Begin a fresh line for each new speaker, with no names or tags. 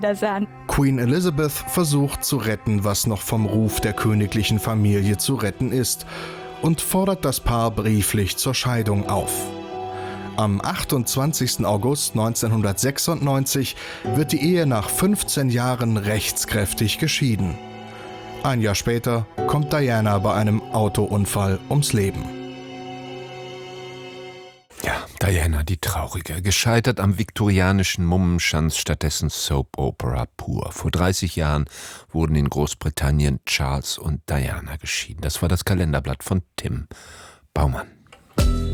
Queen Elizabeth versucht zu retten, was noch vom Ruf der königlichen Familie zu retten ist, und fordert das Paar brieflich zur Scheidung auf. Am 28. August 1996 wird die Ehe nach 15 Jahren rechtskräftig geschieden. Ein Jahr später kommt Diana bei einem Autounfall ums Leben.
Ja, Diana, die Traurige, gescheitert am viktorianischen Mummenschanz, stattdessen Soap Opera pur. Vor 30 Jahren wurden in Großbritannien Charles und Diana geschieden. Das war das Kalenderblatt von Tim Baumann.